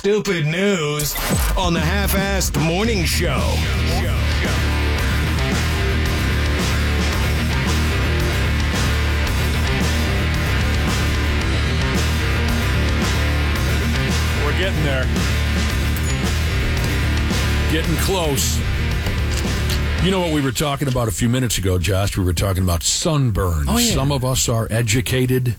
stupid news on the Half-Assed Morning Show. We're getting there. Getting close. You know what we were talking about a few minutes ago, Josh? We were talking about sunburn. Oh, yeah. Some of us are educated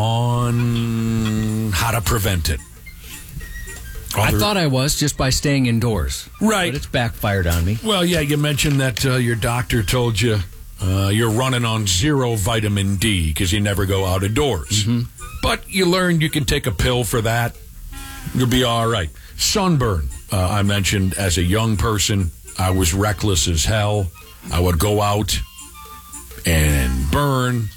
on how to prevent it. I thought I was just by staying indoors. Right. But it's backfired on me. Well, yeah, you mentioned that your doctor told you you're running on 0 vitamin D because you never go out of doors. Mm-hmm. But you learned you can take a pill for that. You'll be all right. Sunburn, I mentioned as a young person, I was reckless as hell. I would go out and burn,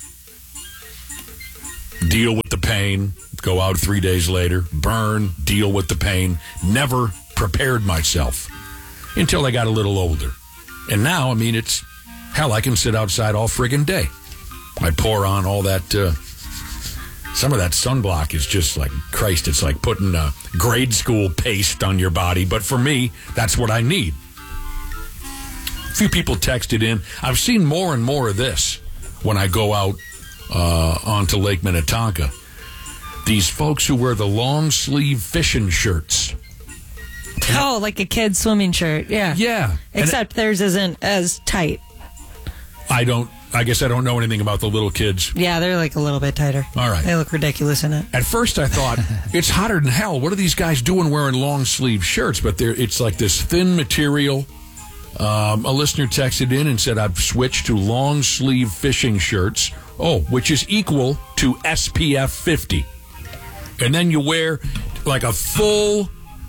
deal with the pain, go out 3 days later, burn, deal with the pain. Never prepared myself until I got a little older. And now, I mean, it's, hell, I can sit outside all friggin' day. I pour on all that, some of that sunblock is just like, Christ, it's like putting grade school paste on your body. But for me, that's what I need. A few people texted in. I've seen more and more of this when I go out onto Lake Minnetonka. These folks who wear the long sleeve fishing shirts. Oh, like a kid's swimming shirt. Yeah. Yeah. Except theirs isn't as tight. I guess I don't know anything about the little kids. Yeah, they're like a little bit tighter. All right. They look ridiculous in it. At first I thought, it's hotter than hell. What are these guys doing wearing long sleeve shirts? But it's like this thin material. A listener texted in and said, I've switched to long sleeve fishing shirts, which is equal to SPF 50. And then you wear like a full,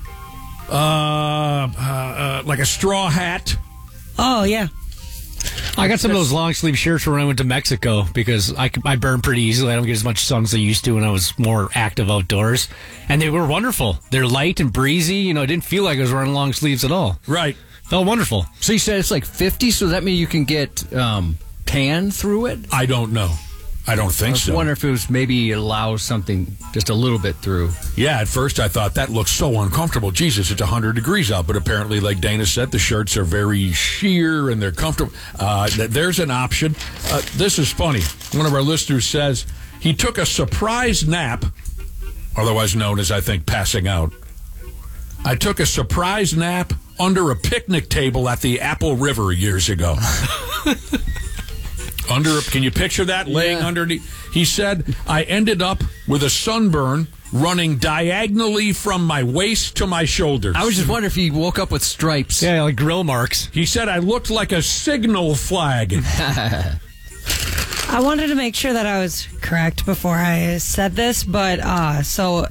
like a straw hat. Oh, yeah. I got some of those long sleeve shirts when I went to Mexico because I burn pretty easily. I don't get as much sun as I used to when I was more active outdoors. And they were wonderful. They're light and breezy. You know, it didn't feel like I was wearing long sleeves at all. Right. Felt wonderful. So you said it's like 50, so does that mean you can get tan through it? I don't know. I don't think so. I wonder if it was maybe it allows something just a little bit through. Yeah, at first I thought that looks so uncomfortable. Jesus, it's 100 degrees out. But apparently, like Dana said, the shirts are very sheer and they're comfortable. There's an option. This is funny. One of our listeners says he took a surprise nap, otherwise known as, I think, passing out. I took a surprise nap under a picnic table at the Apple River years ago. Can you picture that, laying underneath? He said, I ended up with a sunburn running diagonally from my waist to my shoulders. I was just wondering if he woke up with stripes. Yeah, like grill marks. He said I looked like a signal flag. I wanted to make sure that I was correct before I said this, but so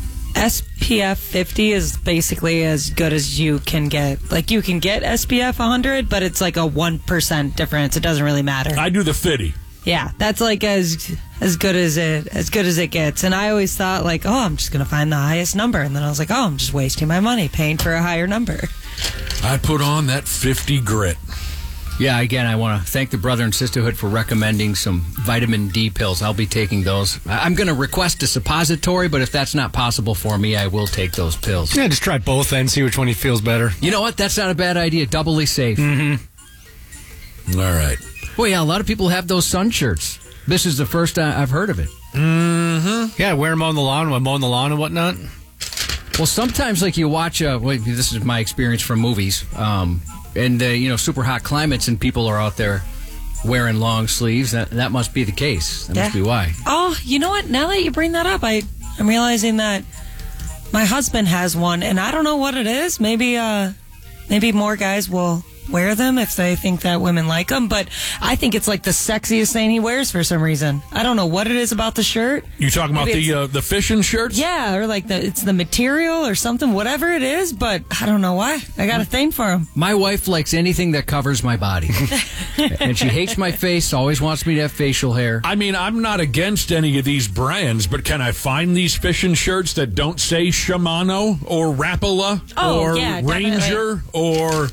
SPF 50 is basically as good as you can get. Like, you can get SPF 100, but it's like a 1% difference. It doesn't really matter. I do the 50. Yeah, that's like as good as it gets. And I always thought, like, I'm just gonna find the highest number, and then I was like, I'm just wasting my money paying for a higher number. I put on that 50 grit. Yeah, again, I want to thank the Brother and Sisterhood for recommending some vitamin D pills. I'll be taking those. I'm going to request a suppository, but if that's not possible for me, I will take those pills. Yeah, just try both and see which one feels better. You know what? That's not a bad idea. Doubly safe. Mm-hmm. All right. Well, yeah, a lot of people have those sun shirts. This is the first I've heard of it. Mm-hmm. Yeah, wear them on the lawn, mowing the lawn and whatnot. Well, sometimes, like, you watch, this is my experience from movies, and super hot climates, and people are out there wearing long sleeves. That must be the case. That must be why. Oh, you know what? Now that you bring that up, I'm realizing that my husband has one, and I don't know what it is. Maybe more guys will wear them if they think that women like them, but I think it's like the sexiest thing he wears for some reason. I don't know what it is about the shirt. You talking about the fishing shirts? Yeah, or like it's the material or something, whatever it is, but I don't know why. I got a thing for him. My wife likes anything that covers my body. And she hates my face, always wants me to have facial hair. I mean, I'm not against any of these brands, but can I find these fishing shirts that don't say Shimano or Rapala or Ranger or...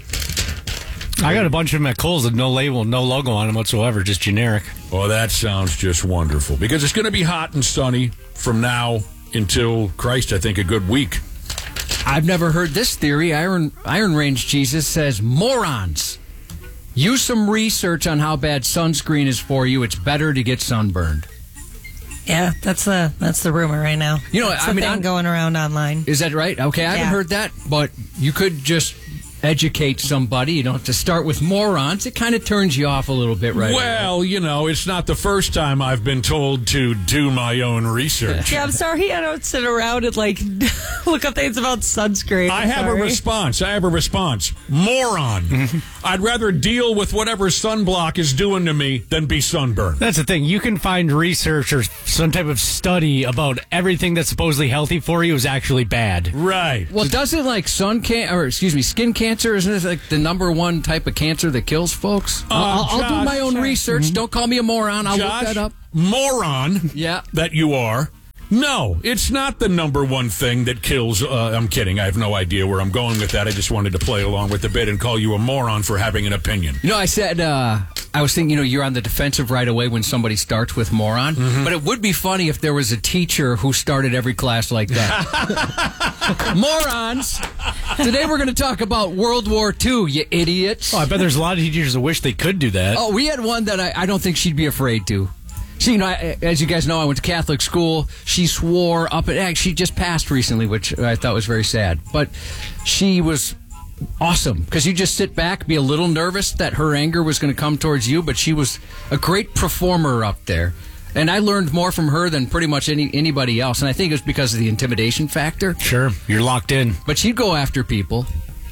I got a bunch of them at Kohl's with no label, no logo on them whatsoever, just generic. Oh, that sounds just wonderful. Because it's going to be hot and sunny from now until, Christ, I think a good week. I've never heard this theory. Iron Range Jesus says, morons. Use some research on how bad sunscreen is for you. It's better to get sunburned. Yeah, that's the rumor right now. You know, that's I mean, thing going around online. Is that right? Okay, I haven't heard that, but you could just educate somebody. You don't have to start with morons. It kind of turns you off a little bit, right? Well, you know, it's not the first time I've been told to do my own research. Yeah, I'm sorry I don't sit around and look up things about sunscreen. I have a response. Moron. I'd rather deal with whatever sunblock is doing to me than be sunburned. That's the thing. You can find research or some type of study about everything that's supposedly healthy for you is actually bad. Right. Well, doesn't skin cancer, isn't it like the number one type of cancer that kills folks? I'll do my own research. Mm-hmm. Don't call me a moron. I'll Josh, look that up. Moron. Yeah. That you are. No, it's not the number one thing that kills. I'm kidding. I have no idea where I'm going with that. I just wanted to play along with the bit and call you a moron for having an opinion. You know, I said, I was thinking, you're on the defensive right away when somebody starts with moron. Mm-hmm. But it would be funny if there was a teacher who started every class like that. Morons! Today we're going to talk about World War II, you idiots. Oh, I bet there's a lot of teachers that wish they could do that. Oh, we had one that I don't think she'd be afraid to. See, as you guys know, I went to Catholic school. She swore up at... She just passed recently, which I thought was very sad. But she was awesome, because you just sit back, be a little nervous that her anger was going to come towards you, but she was a great performer up there. And I learned more from her than pretty much anybody else. And I think it was because of the intimidation factor. Sure, you're locked in. But she'd go after people.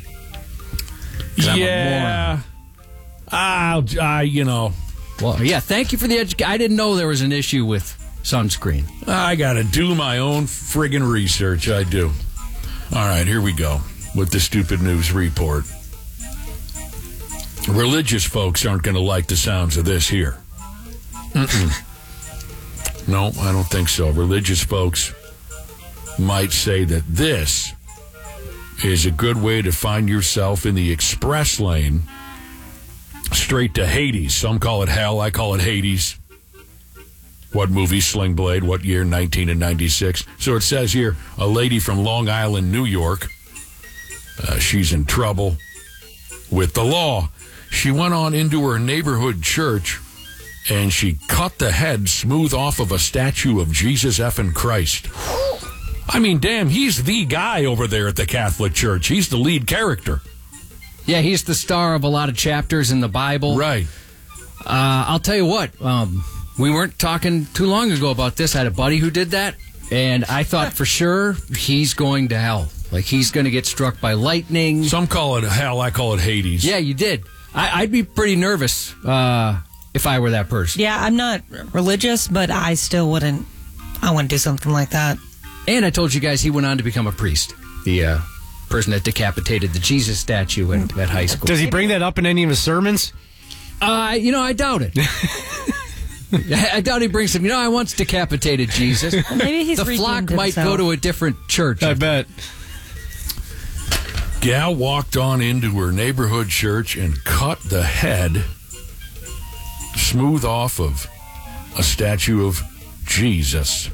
Yeah. Well, yeah, thank you for the education. I didn't know there was an issue with sunscreen. I got to do my own friggin' research. I do. All right, here we go with the stupid news report. Religious folks aren't going to like the sounds of this here. No, I don't think so. Religious folks might say that this is a good way to find yourself in the express lane straight to Hades. Some call it hell. I call it Hades. What movie? Sling Blade. What year? 1996. So it says here, a lady from Long Island, New York. She's in trouble with the law. She went on into her neighborhood church and she cut the head smooth off of a statue of Jesus effing Christ. I mean, damn, he's the guy over there at the Catholic Church. He's the lead character. Yeah, he's the star of a lot of chapters in the Bible. Right. I'll tell you what, we weren't talking too long ago about this. I had a buddy who did that, and I thought for sure he's going to hell. Like, he's going to get struck by lightning. Some call it hell. I call it Hades. Yeah, you did. I'd be pretty nervous if I were that person. Yeah, I'm not religious, but I still wouldn't. I wouldn't do something like that. And I told you guys he went on to become a priest. The person that decapitated the Jesus statue at high school. Does he bring that up in any of his sermons? I doubt it. I doubt he brings him. I once decapitated Jesus. Well, maybe he's the flock redeemed might himself. go to a different church. I bet. Gal walked on into her neighborhood church and cut the head smooth off of a statue of Jesus.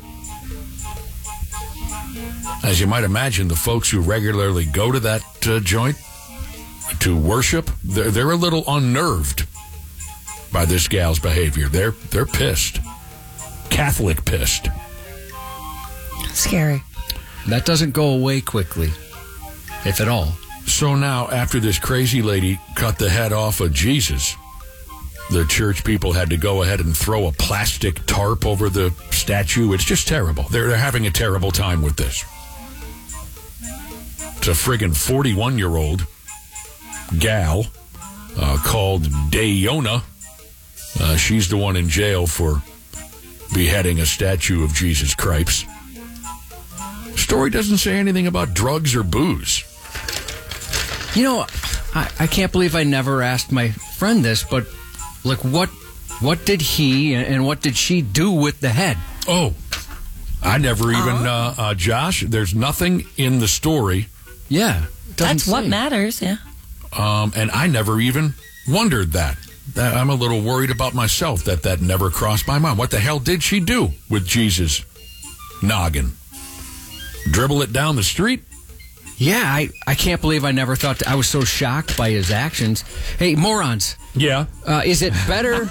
As you might imagine, the folks who regularly go to that joint to worship, they're a little unnerved by this gal's behavior. They're pissed. Catholic pissed. Scary. That doesn't go away quickly, if at all. So now, after this crazy lady cut the head off of Jesus, the church people had to go ahead and throw a plastic tarp over the statue. It's just terrible. They're having a terrible time with this. It's a friggin' 41-year-old gal called Dayona. She's the one in jail for beheading a statue of Jesus Christ. Story doesn't say anything about drugs or booze. I can't believe I never asked my friend this, but like, what did he and what did she do with the head? Oh, I never even, Josh, there's nothing in the story. Yeah. That's what matters, yeah. And I never even wondered that. I'm a little worried about myself that never crossed my mind. What the hell did she do with Jesus' noggin? Dribble it down the street? Yeah, I can't believe I never thought I was so shocked by his actions. Hey, morons. Yeah. Is it better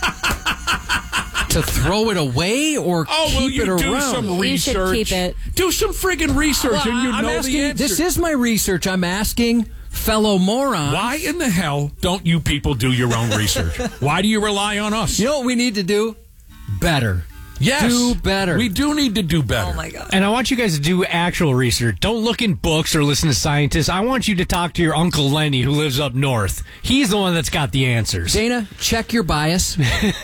to throw it away or keep it around? Do some research. You should keep it. Do some friggin' research and you I'm know asking, the answer. This is my research. I'm asking fellow morons. Why in the hell don't you people do your own research? Why do you rely on us? You know what we need to do? Better. Yes. Do better. We do need to do better. Oh, my God. And I want you guys to do actual research. Don't look in books or listen to scientists. I want you to talk to your Uncle Lenny who lives up north. He's the one that's got the answers. Dana, check your bias.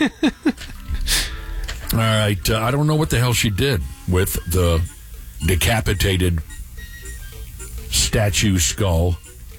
All right. I don't know what the hell she did with the decapitated statue skull.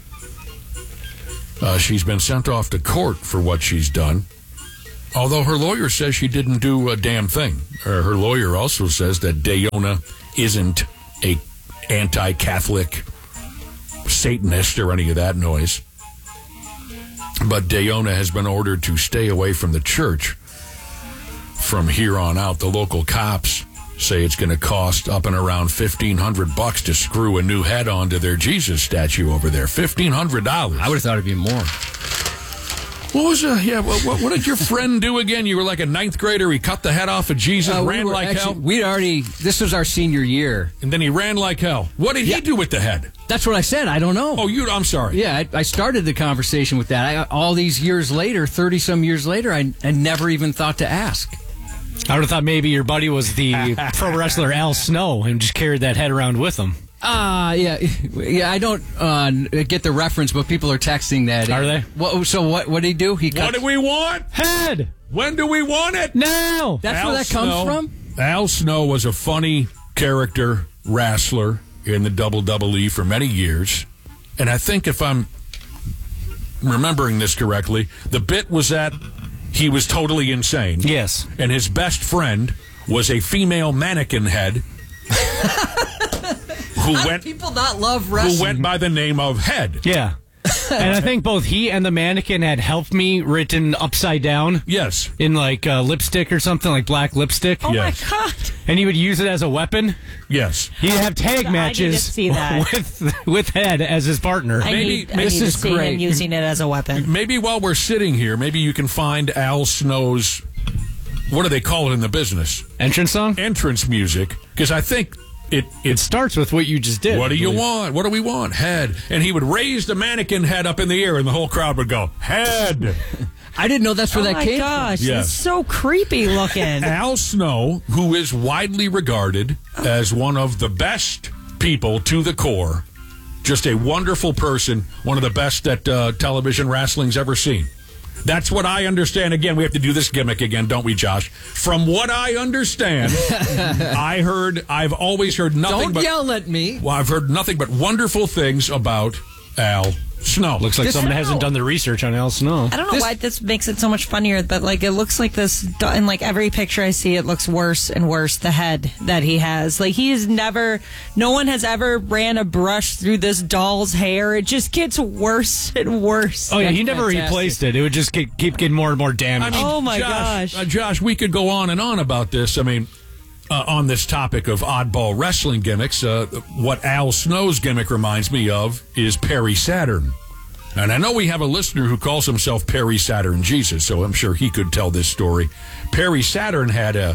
She's been sent off to court for what she's done. Although her lawyer says she didn't do a damn thing. Her lawyer also says that Dayona isn't a anti-Catholic Satanist or any of that noise. But Dayona has been ordered to stay away from the church from here on out. The local cops say it's going to cost up and around $1,500 to screw a new head onto their Jesus statue over there. $1,500. I would have thought it'd be more. What was what did your friend do again? You were like a ninth grader. He cut the head off of Jesus, ran like hell. This was our senior year. And then he ran like hell. What did he do with the head? That's what I said. I don't know. Oh, I'm sorry. Yeah, I started the conversation with that. All these years later, 30-some years later, I never even thought to ask. I would have thought maybe your buddy was the pro wrestler Al Snow and just carried that head around with him. Yeah. I don't get the reference, but people are texting that. Are they? What did he do? What do we want? Head! When do we want it? Now! That's where that comes from? Al Snow was a funny character wrestler in the WWE for many years. And I think if I'm remembering this correctly, the bit was that he was totally insane. Yes. And his best friend was a female mannequin head people not love wrestling? who went by the name of Head. Yeah. And I think both he and the mannequin had "Help Me" written upside down. Yes. In like lipstick or something, like black lipstick. Oh, Yes. my God. And he would use it as a weapon. Yes. He'd have tag I need to matches see that. with Head as his partner. I need this to is see great. him using it as a weapon. Maybe while we're sitting here, maybe you can find Al Snow's, what do they call it in the business? Entrance song? Entrance music. Because I think It starts with what you just did. what do you I believe. want? What do we want? Head. And he would raise the mannequin head up in the air, and the whole crowd would go, Head. I didn't know that's where that came Oh, my gosh. Yes. That's so creepy looking. Al Snow, who is widely regarded as one of the best people to the core, just a wonderful person, one of the best that television wrestling's ever seen. That's what I understand. Again, we have to do this gimmick again, don't we, Josh? From what I understand, I've always heard nothing Don't yell at me. Well, I've heard nothing but wonderful things about Al Snow. Looks like This- someone hasn't done the research on Al Snow. I don't know why this makes it so much funnier, but like it looks like this in like every picture I see, it looks worse and worse. The head that he has, like he is never, no one has ever ran a brush through this doll's hair. It just gets worse and worse. Oh, yeah, That's he never fantastic. replaced it. It would just keep getting more and more damaged. Oh, my Josh, gosh. Josh, we could go on and on about this. I mean, on this topic of oddball wrestling gimmicks, what Al Snow's gimmick reminds me of is Perry Saturn. And I know we have a listener who calls himself Perry Saturn Jesus, so I'm sure he could tell this story. Perry Saturn had a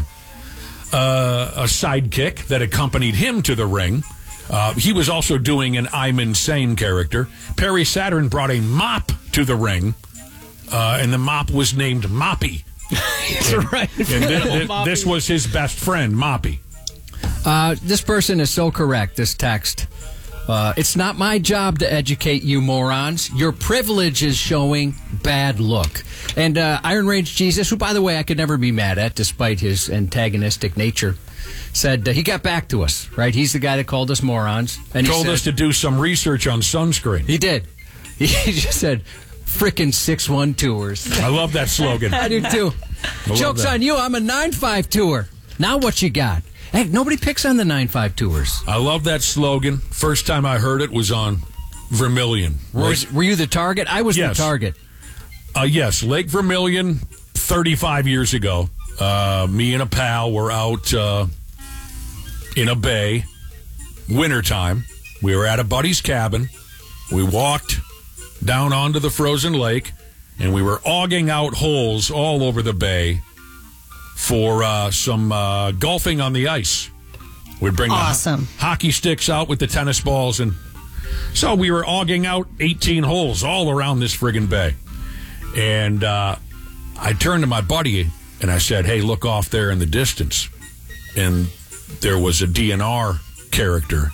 sidekick that accompanied him to the ring. He was also doing an I'm Insane character. Perry Saturn brought a mop to the ring, and the mop was named Moppy. That's right. And this was his best friend, Moppy. This person is so correct, this text. It's not my job to educate you morons. Your privilege is showing bad look. And Iron Rage Jesus, who, by the way, I could never be mad at, despite his antagonistic nature, said he got back to us, right? He's the guy that called us morons. And Told he us to do some research on sunscreen. He did. He just said, frickin' 6-1 tours. I love that slogan. I do, too. love Joke's that. on you. I'm a 9-5 tour. Now what you got? Hey, nobody picks on the 9-5 tours. I love that slogan. First time I heard it was on Vermilion. Were you the target? I was Yes. the target. Yes, Lake Vermilion, 35 years ago. Me and a pal were out in a bay, wintertime, We were at a buddy's cabin. We walked down onto the frozen lake, and we were auging out holes all over the bay for some golfing on the ice. We'd bring Awesome. the hockey sticks out with the tennis balls, and so we were auging out 18 holes all around this friggin' bay. And I turned to my buddy and I said, "Hey, look off there in the distance." And there was a DNR character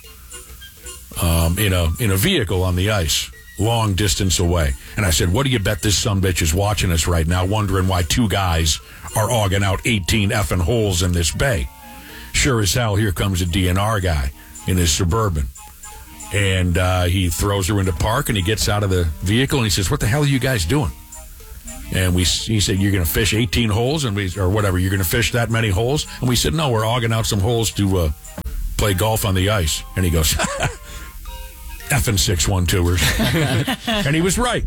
in a vehicle on the ice, long distance away. And I said, "What do you bet this sumbitch is watching us right now, wondering why two guys are auging out 18 effing holes in this bay?" Sure as hell, here comes a DNR guy in his Suburban. And he throws her into park, and he gets out of the vehicle, and he says, "What the hell are you guys doing?" And he said, "You're going to fish 18 holes?" or whatever, "You're going to fish that many holes?" And we said, "No, we're auging out some holes to play golf on the ice." And he goes, "Effing 612ers." And he was right.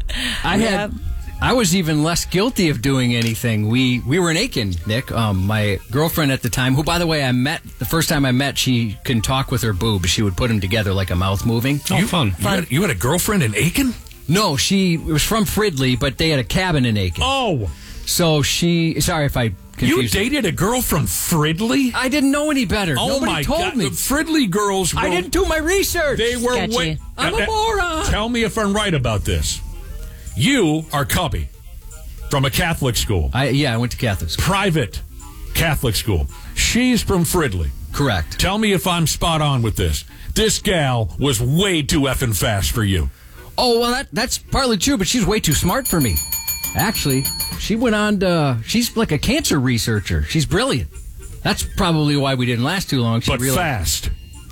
I was even less guilty of doing anything. We were in Aiken, Nick. My girlfriend at the time, who, by the way, the first time I met, she can talk with her boobs. She would put them together like a mouth moving. Oh, fun. You had a girlfriend in Aiken? No, she was from Fridley, but they had a cabin in Aiken. Oh. So sorry if I confused You dated a girl from Fridley? I didn't know any better. Oh, Nobody my told God. me. The Fridley girls were... I didn't do my research. They were... Sketchy. I'm a moron. Tell me if I'm right about this. You are Cubby from a Catholic school. I went to Catholic school. Private Catholic school. She's from Fridley. Correct. Tell me if I'm spot on with this. This gal was way too effing fast for you. Oh, well, that's partly true, but she's way too smart for me. Actually, she went on to... She's like a cancer researcher. She's brilliant. That's probably why we didn't last too long. But fast.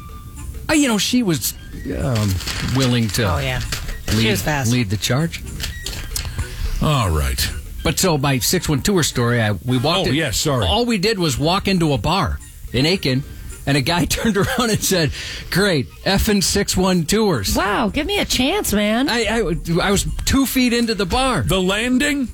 She was willing to Oh, yeah. She was fast. lead the charge. All right. But so my 612er story, we walked... Oh, yes, sorry. All we did was walk into a bar in Aiken, and a guy turned around and said, "Great, effing 612ers." Wow, give me a chance, man. I was 2 feet into the bar. The Landing?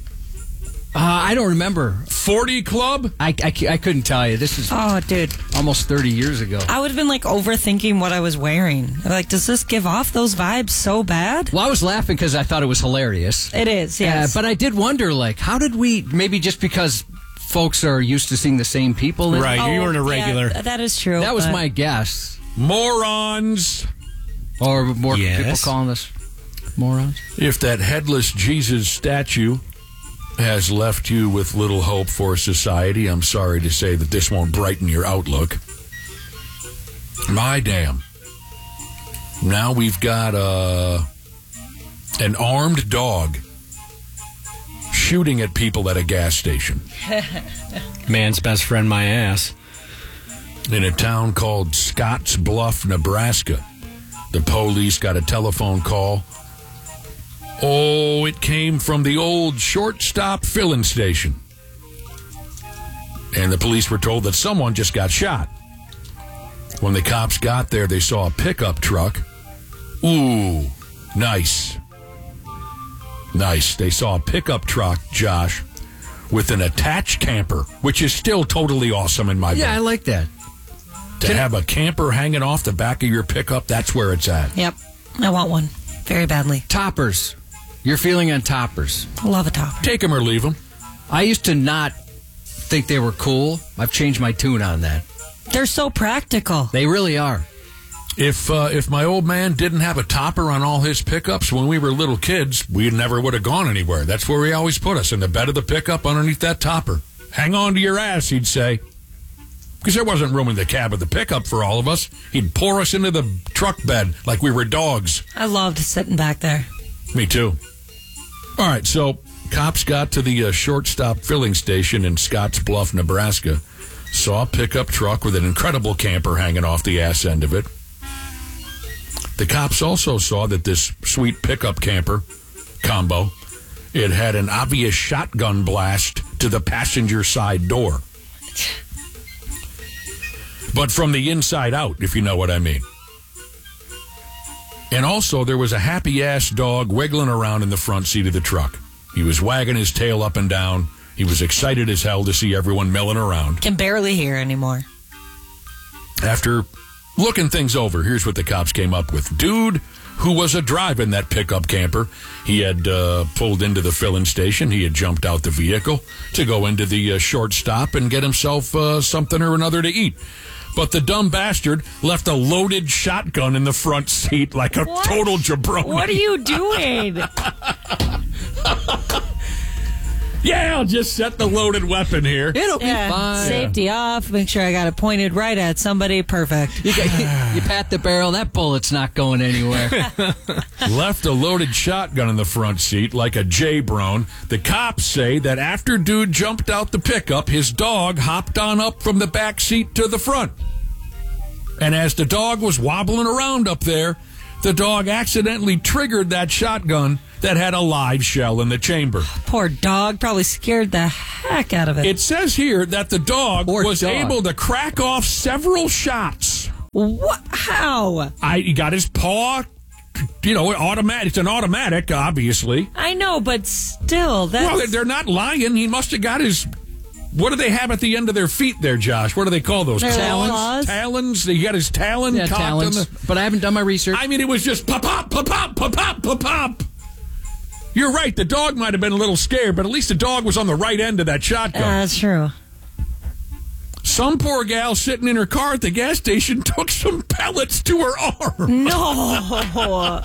I don't remember. 40 Club? I couldn't tell you. This is Oh, dude. almost 30 years ago. I would have been like overthinking what I was wearing. Like, does this give off those vibes so bad? Well, I was laughing because I thought it was hilarious. It is, yes. But I did wonder, like, how did we, maybe just because folks are used to seeing the same people. Right, you weren't a regular. Yeah, that is true. That was but- my guess. Morons. Or more Yes. people calling us morons. If that headless Jesus statue has left you with little hope for society, I'm sorry to say that this won't brighten your outlook. My damn. Now we've got an armed dog shooting at people at a gas station Man's best friend, my ass. in a town called Scotts Bluff, Nebraska. The police got a telephone call. Oh, it came from the old shortstop filling station. And the police were told that someone just got shot. When the cops got there, they saw a pickup truck. Ooh, nice. Nice. They saw a pickup truck, Josh, with an attached camper, which is still totally awesome in my book. Yeah, I like that. To have a camper hanging off the back of your pickup, that's where it's at. Yep. I want one very badly. Toppers. Your feeling on toppers. I love a topper. Take them or leave them. I used to not think they were cool. I've changed my tune on that. They're so practical. They really are. If my old man didn't have a topper on all his pickups when we were little kids, we never would have gone anywhere. That's where he always put us, in the bed of the pickup underneath that topper. Hang on to your ass, he'd say. Because there wasn't room in the cab of the pickup for all of us. He'd pour us into the truck bed like we were dogs. I loved sitting back there. Me too. All right, so cops got to the shortstop filling station in Scotts Bluff, Nebraska, saw a pickup truck with an incredible camper hanging off the ass end of it. The cops also saw that this sweet pickup camper combo, it had an obvious shotgun blast to the passenger side door. But from the inside out, if you know what I mean. And also, there was a happy-ass dog wiggling around in the front seat of the truck. He was wagging his tail up and down. He was excited as hell to see everyone milling around. Can barely hear anymore. After Looking things over, here's what the cops came up with. Dude who was a drive in that pickup camper. He had pulled into the filling station. He had jumped out the vehicle to go into the short stop and get himself something or another to eat. But the dumb bastard left a loaded shotgun in the front seat like a total jabroni. What are you doing? Yeah, I'll just set the loaded weapon here. It'll be fine. Safety off. Make sure I got it pointed right at somebody. Perfect. You pat the barrel, that bullet's not going anywhere. Left a loaded shotgun in the front seat like a J-brone. The cops say that after dude jumped out the pickup, his dog hopped on up from the back seat to the front. And as the dog was wobbling around up there, the dog accidentally triggered that shotgun that had a live shell in the chamber. Poor dog. Probably scared the heck out of it. It says here that the dog was dog. able to crack off several shots. What? How? He got his paw, automatic. It's an automatic, obviously. I know, but still, that's... Well, they're not lying. He must have got his... What do they have at the end of their feet there, Josh? What do they call those? Their Talons? claws? Talons? He got his talon Yeah, cocked on talents. But I haven't done my research. I mean, it was just pop-pop, pop-pop, pop-pop, pop-pop. You're right. The dog might have been a little scared, but at least the dog was on the right end of that shotgun. That's true. Some poor gal sitting in her car at the gas station took some pellets to her arm. No.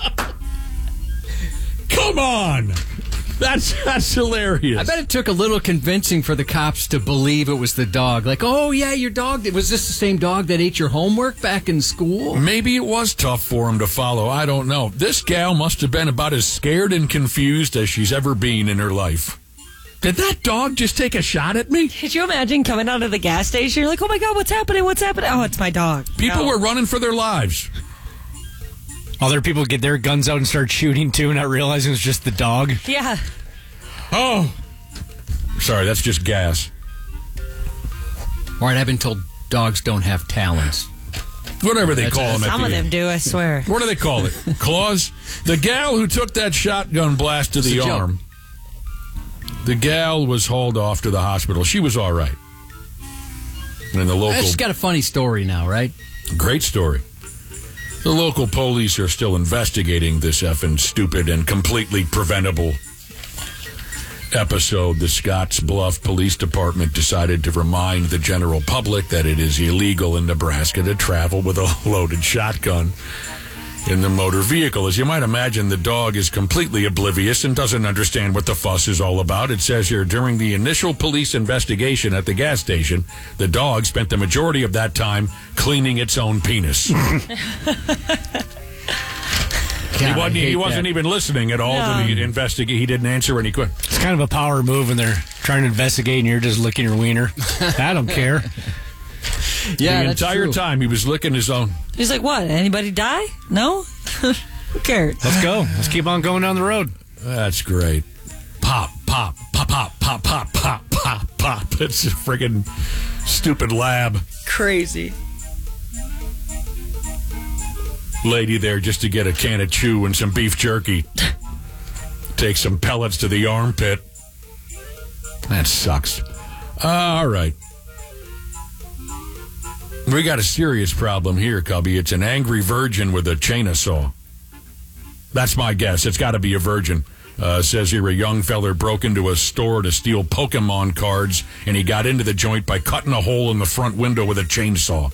Come on. That's hilarious. I bet it took a little convincing for the cops to believe it was the dog. Like, oh, yeah, your dog. Was this the same dog that ate your homework back in school? Maybe it was tough for him to follow. I don't know. This gal must have been about as scared and confused as she's ever been in her life. Did that dog just take a shot at me? Could you imagine coming out of the gas station? You're like, oh my God, what's happening? What's happening? Oh, it's my dog. People were running for their lives. Other people get their guns out and start shooting too, not realizing it's just the dog. Yeah. Oh. Sorry, that's just gas. All right, I've been told dogs don't have talons. Whatever they call them. Some of them do, I swear. What do they call it? Claws? The gal who took that shotgun blast to the arm, the gal was hauled off to the hospital. She was all right. And the local... She's got a funny story now, right? Great story. The local police are still investigating this effing stupid and completely preventable episode. The Scotts Bluff Police Department decided to remind the general public that it is illegal in Nebraska to travel with a loaded shotgun in the motor vehicle. As you might imagine, the dog is completely oblivious and doesn't understand what the fuss is all about. It says here, during the initial police investigation at the gas station, the dog spent the majority of that time cleaning its own penis. He wasn't even listening at all to the investigate. He didn't answer any questions. It's kind of a power move when they're trying to investigate and you're just licking your wiener. I don't care. Yeah, the that's entire true. time he was licking his own. He's like, what? Anybody die? No? Who cares? Let's go. Let's keep on going down the road. That's great. Pop, pop, pop, pop, pop, pop, pop, pop, pop. It's a friggin' stupid lab. Crazy. Lady there just to get a can of chew and some beef jerky. Take some pellets to the armpit. That sucks. All right. We got a serious problem here, Cubby. It's an angry virgin with a chainsaw. That's my guess. It's got to be a virgin. Says here a young feller broke into a store to steal Pokemon cards, and he got into the joint by cutting a hole in the front window with a chainsaw.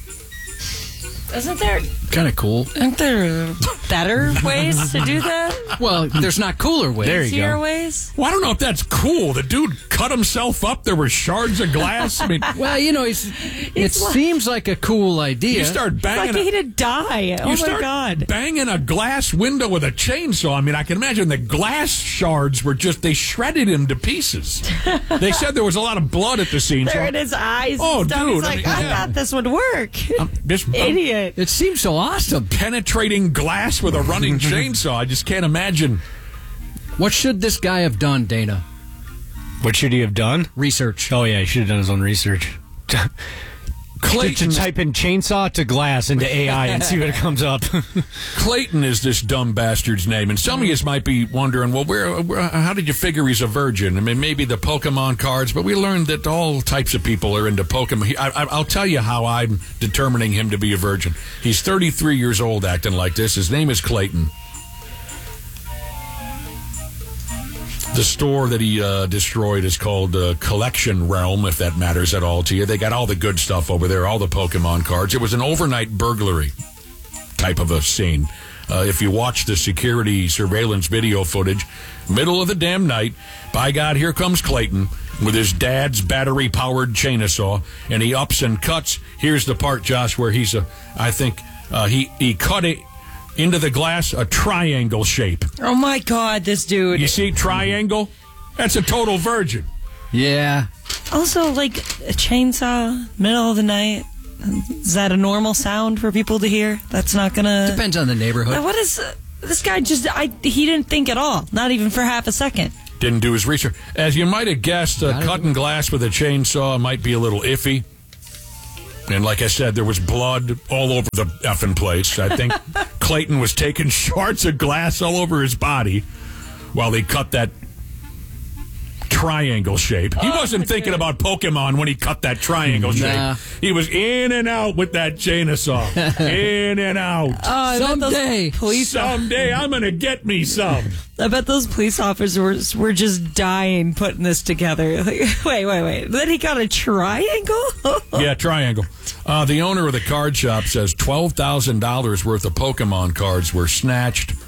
Isn't there... Kind of cool. Aren't there better ways to do that? Well, there's not cooler ways. There you Easier go. ways? Well, I don't know if that's cool. The dude cut himself up. There were shards of glass. I mean, Well, it seems like a cool idea. you start banging. Like he'd die. Oh, You my start God. banging a glass window with a chainsaw. I mean, I can imagine the glass shards were they shredded him to pieces. They said there was a lot of blood at the scene. There so in his eyes. Oh, and stuff. dude, He's I like, mean, I yeah. thought this would work. Idiot. It seems so awesome. Penetrating glass with a running chainsaw. I just can't imagine. What should this guy have done, Dana? What should he have done? Research. Oh, yeah, he should have done his own research. Clayton, To type in chainsaw to glass into AI and see what comes up. Clayton is this dumb bastard's name, and some of you might be wondering, well, how did you figure he's a virgin? I mean, maybe the Pokemon cards, but we learned that all types of people are into Pokemon. I'll tell you how I'm determining him to be a virgin. He's 33 years old acting like this. His name is Clayton. The store that he destroyed is called Collection Realm, if that matters at all to you. They got all the good stuff over there, all the Pokemon cards. It was an overnight burglary type of a scene. If you watch the security surveillance video footage, middle of the damn night, by God, here comes Clayton with his dad's battery-powered chainsaw, and he ups and cuts. Here's the part, Josh, where he cut it into the glass, a triangle shape. Oh, my God, this dude. You see triangle? That's a total virgin. Yeah. Also, like, a chainsaw, middle of the night. Is that a normal sound for people to hear? That's not gonna... Depends on the neighborhood. What is... this guy he didn't think at all. Not even for half a second. Didn't do his research. As you might have guessed, cutting glass with a chainsaw might be a little iffy. And like I said, there was blood all over the effing place. I think Clayton was taking shards of glass all over his body while he cut that triangle shape. He wasn't thinking about Pokemon when he cut that triangle shape. He was in and out with that chainsaw. In and out. Someday. Someday I'm going to get me some. I bet those police officers were just dying putting this together. Like, wait. Then he got a triangle? Yeah, triangle. The owner of the card shop says $12,000 worth of Pokemon cards were snatched